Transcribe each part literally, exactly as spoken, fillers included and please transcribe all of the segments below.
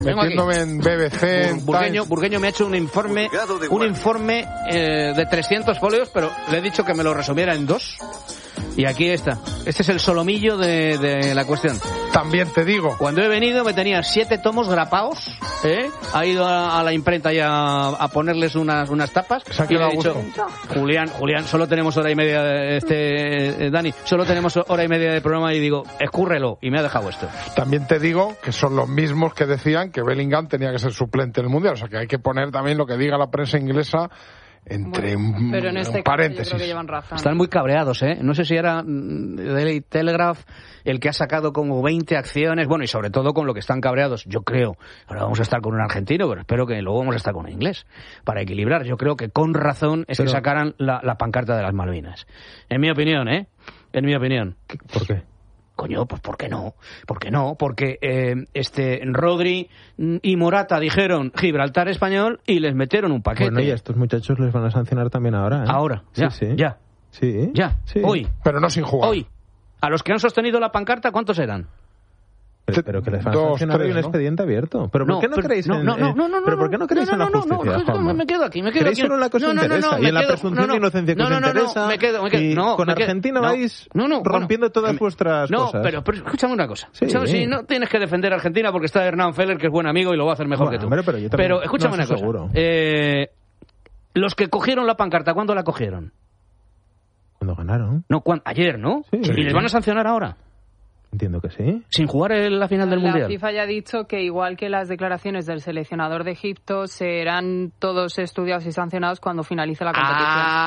Metiéndome en B B C, Bur- Burgueño, Burgueño me ha hecho un informe, un informe eh, de trescientos folios, pero le he dicho que me lo resumiera en dos. Y aquí está. Este es el solomillo de, de la cuestión. También te digo. Cuando he venido me tenía siete tomos grapados, ¿eh? Ha ido a, a la imprenta ya a, a ponerles unas unas tapas. Y le he dicho, Julián, Julián, solo tenemos hora y media, de este, eh, Dani, solo tenemos hora y media de programa y digo, escúrrelo. Y me ha dejado esto. También te digo que son los mismos que decían que Bellingham tenía que ser suplente en el Mundial. O sea que hay que poner también lo que diga la prensa inglesa entre bueno, un, pero en este un paréntesis. caso yo creo que llevan razón. Están muy cabreados, ¿eh? No sé si era Daily Telegraph el que ha sacado como veinte acciones, bueno, y sobre todo con lo que están cabreados, yo creo. Ahora vamos a estar con un argentino, pero espero que luego vamos a estar con un inglés, para equilibrar. Yo creo que con razón es pero... que sacaran la, la pancarta de las Malvinas. En mi opinión, ¿eh? En mi opinión. ¿Por qué? Coño, pues ¿por qué no? ¿Por qué no? Porque eh, este Rodri y Morata dijeron Gibraltar español y les metieron un paquete. Bueno, y a estos muchachos les van a sancionar también ahora, ¿eh? Ahora, ya, sí, sí. ya. Sí. Ya, sí. Hoy. Pero no sin jugar. Hoy. A los que han sostenido la pancarta, ¿cuántos eran? Pero, pero que les van a Dos, sancionar tres, un ¿no? expediente abierto. ¿Pero no, por qué no pero, creéis no, en no, no, no, no, ¿Pero por qué no creéis no, no, en la no, no, justicia, no, no, me quedo aquí, me quedo ¿Creéis aquí. solo en la cosa no, no, interesa? no, no, y en la quedo, presunción no, no, de inocencia que no, os no, no, interesa. No, me quedo, me quedo, y no, con me quedo, Argentina no, vais no, no, rompiendo bueno, todas vuestras no, cosas. Pero, pero escúchame una cosa. Sí. Escúchame, sí, no tienes que defender a Argentina porque está Hernán Feller, que es buen amigo y lo va a hacer mejor bueno, que tú. Hombre, pero yo también, pero escúchame no, una cosa. Seguro. Eh, los que cogieron la pancarta, ¿cuándo la cogieron? Cuando ganaron. No, cuando, ayer, ¿no? Sí. ¿Y les van a sancionar ahora? Entiendo que sí. Sin jugar en la final del la Mundial. La FIFA ya ha dicho que igual que las declaraciones del seleccionador de Egipto, serán todos estudiados y sancionados cuando finalice la competición.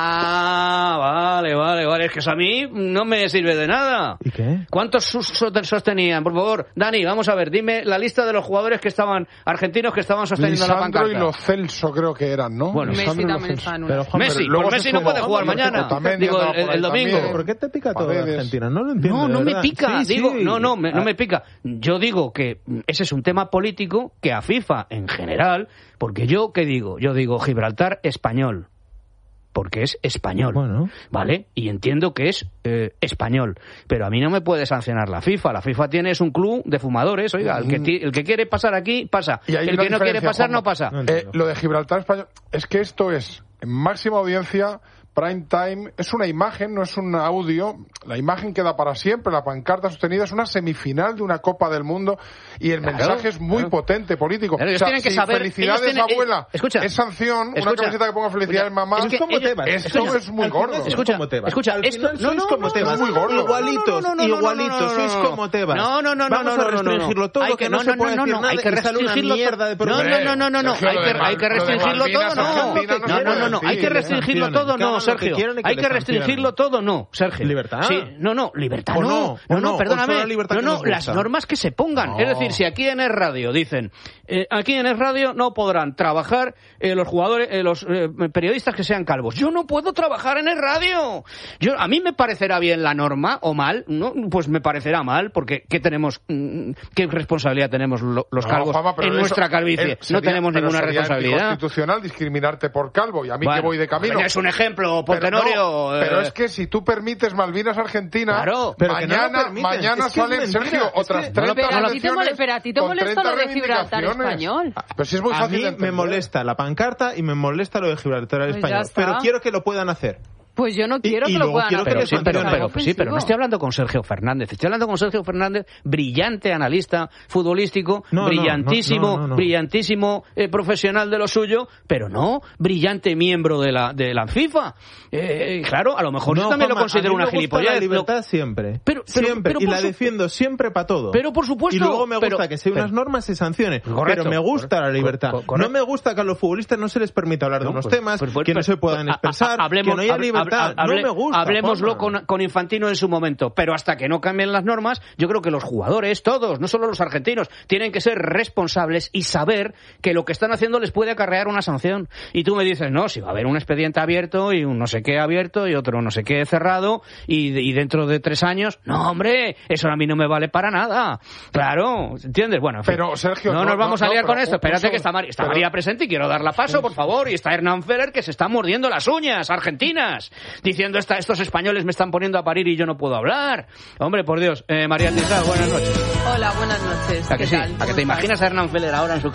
Ah, vale, vale, vale. Es que eso a mí no me sirve de nada. ¿Y qué? ¿Cuántos sostenían? Por favor, Dani, vamos a ver, dime la lista de los jugadores que estaban, argentinos que estaban sosteniendo Lisandro la pancarta. y Lo Celso creo que eran, ¿no? Bueno, Messi Lisandro también está en una. Pero, Juan, Messi, pero luego pues Messi se no sumó puede jugar Otamendi, mañana. Otamendi Digo, andaba el, por el ahí domingo. también. ¿Por qué te pica todo Paredes. Argentina? No lo entiendo. No, no de me verdad. pica, Sí, digo, sí. no, no, me, no Ah, me pica. Yo digo que ese es un tema político que a FIFA en general, porque yo, ¿qué digo? Yo digo Gibraltar español, porque es español, bueno. ¿vale? Y entiendo que es eh, español, pero a mí no me puede sancionar la FIFA. La FIFA tiene es un club de fumadores, oiga, el que, ti, el que quiere pasar aquí, pasa. Y hay el una que no quiere pasar, Juanma. no pasa. No Eh, lo de Gibraltar español, es que esto es en máxima audiencia, prime time, es una imagen, no es un audio. La imagen queda para siempre, la pancarta sostenida es una semifinal de una Copa del Mundo y el Claro, mensaje es muy claro. potente político. Claro, ellos o sea, tienen que si saber- felicidades ellos tienen- abuela, eh, escucha, es sanción, una escucha, camiseta que ponga felicidades escucha, mamá. es que Es como ellos- Tebas. esto escucha, es muy al final gordo. sois Escucha, como Tebas. escucha, Al esto- final no, sois no, como no, Tebas. no, no, no, no, igualitos, no, no, no, no, igualitos, no, no, sois no, no. como Tebas. No, no, no, no, Vamos no, a no, no, no. restringirlo todo, Hay que que- no, no, se no, puede no, decir no, nada hay que y sale una restringirlo mierda de todo. No, programa. no, no, no, no, Sergio, hay lo que, de hay que Mal- lo de restringirlo Malvinas, todo, no. Argentina, No, no, no, no, hay que le restringirlo sancionen, todo, que hagan no, lo que Sergio. quieran y que Hay le que sancionen. restringirlo todo, no, Sergio. ¿Libertad? Sí, no, no, libertad ¿O no. no? No, ¿O no? no, ¿O perdóname. solo la libertad No, que no, nos gusta? las normas que se pongan. No. Es decir, si aquí en Es Radio dicen, eh, aquí en Es Radio no podrán trabajar eh, los jugadores, eh, los eh, periodistas que sean calvos. Yo no puedo trabajar en Es Radio. Yo, a mí me parecerá bien la norma o mal, ¿no? Pues me parecerá mal, porque ¿qué tenemos, mm, qué responsabilidad tenemos lo, los No, calvos Juanma, pero en eso- nuestra calvicie? eh, sería- no tenemos pero ninguna sería responsabilidad. anticonstitucional discriminarte por calvo y a mí Bueno, que voy de camino. Es un ejemplo, Pero Pontenorio. no, pero eh, es que si tú permites Malvinas Argentina, Claro, pero que no lo mañana, permiten. mañana Es que es salen, mentira, Sergio, es que- otras No, treinta pero a ti te elecciones mole- pero a ti te con molesta treinta lo de Gibraltar reivindicaciones. español. Ah, Pero si es muy A fácil mí de me entender. molesta la pancarta y me molesta lo de Gibraltar Pues ya español. está. Pero quiero que lo puedan hacer. Pues yo no quiero y que lo luego puedan quiero hacer. que Pero les sí, pero, sancionen. pero, sí, pero no estoy hablando con Sergio Fernández. Estoy hablando con Sergio Fernández, brillante analista futbolístico, No, no, brillantísimo, no, no, no, no. brillantísimo eh, profesional de lo suyo, pero no brillante miembro de la de la FIFA. Eh, claro, a lo mejor yo No, también Juanma, lo considero a mí una me gusta gilipollez. la Lo- libertad siempre. Pero- pero- siempre. pero y por la su- defiendo siempre para todo. Pero por supuesto. Y luego me gusta pero- que si hay unas pero- normas se sancionen. Correcto, pero me gusta correcto, la libertad. co- correcto. No me gusta que a los futbolistas no se les permita hablar de No, unos pues- temas, pues- pues- que no pues- se puedan a- a- expresar, hablemos- que no haya hable- libertad. hable- no me gusta. Hablemoslo Juanma. con, con Infantino en su momento. Pero hasta que no cambien las normas, yo creo que los jugadores, todos, no solo los argentinos, tienen que ser responsables y saber que lo que están haciendo les puede acarrear una sanción. Y tú me dices, no, si va a haber un expediente abierto y un no sé qué abierto y otro no sé qué cerrado y, y dentro de tres años, no, hombre, eso a mí no me vale para nada. Claro, ¿entiendes? Bueno, en fin, Pero, Sergio, no, no, nos vamos no, a liar no, con pero esto. un- un Espérate que segundo. está, María, está Pero- María presente y quiero darla paso, por favor. Y está Hernán Feller que se está mordiendo las uñas argentinas. diciendo esta, estos españoles me están poniendo a parir y yo no puedo hablar. Hombre, por Dios. Eh, María Teresa, buenas noches. Hola, buenas noches. ¿A que ¿Qué sí? tal? ¿A que te imaginas a Hernán Feller ahora en su